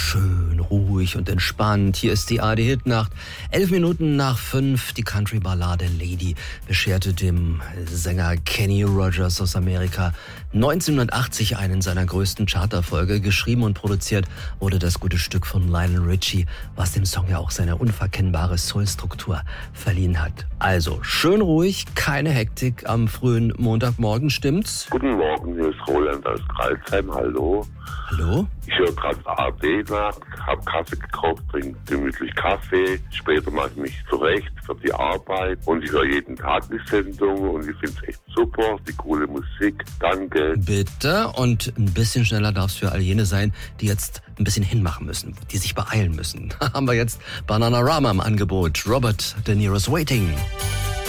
schön ruhig und entspannt. Hier ist die ARD-Hitnacht. 11 Minuten nach 5. Die Country-Ballade Lady bescherte dem Sänger Kenny Rogers aus Amerika 1980 einen seiner größten Charterfolge. Geschrieben und produziert wurde das gute Stück von Lionel Richie, was dem Song ja auch seine unverkennbare Soul-Struktur verliehen hat. Also schön ruhig, keine Hektik am frühen Montagmorgen, stimmt's? Guten Morgen, hier ist Roland aus Kreilsheim, hallo. Hallo? Ich höre gerade ARD nach, habe Kaffee gekauft, trinke gemütlich Kaffee. Später mache ich mich zurecht für die Arbeit und ich höre jeden Tag die Sendung und ich finde es echt super, die coole Musik. Danke. Bitte, und ein bisschen schneller darf es für all jene sein, die jetzt ein bisschen hinmachen müssen, die sich beeilen müssen. Da haben wir jetzt Bananarama im Angebot. Robert De Niro's Waiting.